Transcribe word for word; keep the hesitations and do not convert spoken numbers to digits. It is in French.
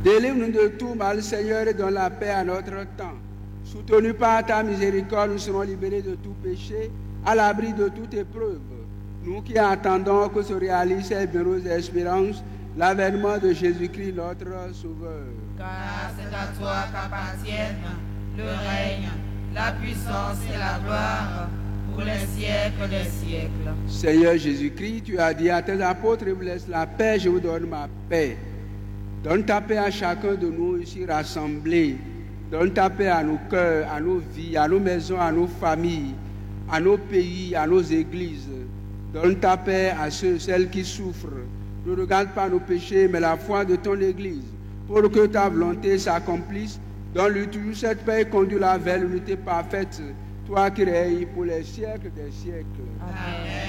Délivre-nous de tout mal, Seigneur, et donne la paix à notre temps. Soutenus par ta miséricorde, nous serons libérés de tout péché, à l'abri de toute épreuve. Nous qui attendons que se réalise cette bienheureuse espérance, l'avènement de Jésus-Christ, notre Sauveur. Car c'est à toi qu'appartiennent le règne, la puissance et la gloire pour les siècles des siècles. Seigneur Jésus-Christ, tu as dit à tes apôtres, je vous laisse la paix, je vous donne ma paix. Donne ta paix à chacun de nous ici rassemblés. Donne ta paix à nos cœurs, à nos vies, à nos maisons, à nos familles, à nos pays, à nos églises. Donne ta paix à ceux, celles qui souffrent. Ne regarde pas nos péchés, mais la foi de ton Église. Pour que ta volonté s'accomplisse, donne-lui toujours cette paix et conduis-la vers l'unité parfaite. Toi qui règnes pour les siècles des siècles. Amen.